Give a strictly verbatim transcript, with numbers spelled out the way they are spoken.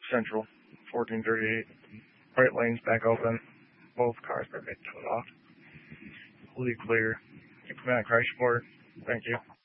Central, fourteen thirty-eight. Right lanes back open. Both cars are get towed off. Fully clear. Diplomatic crash report. Thank you.